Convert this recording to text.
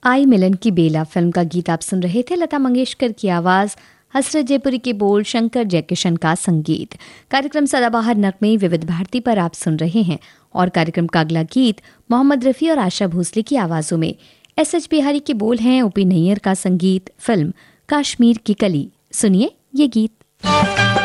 आई मिलन की बेला फिल्म का गीत आप सुन रहे थे। लता मंगेशकर की आवाज, हसरत जयपुरी के बोल, शंकर जयकिशन का संगीत। कार्यक्रम सदाबहार नगमे विविध भारती पर आप सुन रहे हैं और कार्यक्रम का अगला गीत मोहम्मद रफी और आशा भोसले की आवाजों में। एस.एच. बिहारी के बोल हैं, ओ.पी. नैयर का संगीत, फिल्म कश्मीर की कली। सुनिए ये गीत।